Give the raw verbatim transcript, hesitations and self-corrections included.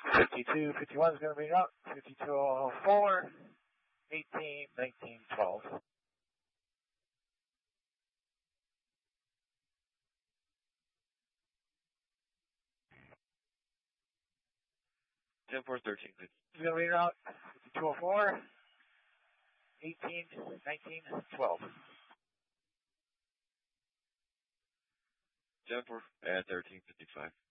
fifty-two fifty-one is going to be up. fifty-two oh four, eighteen, nineteen, twelve. ten four thirteen. It's going to be out. fifty-two oh four, eighteen, nineteen, twelve. ten four at thirteen fifty-five.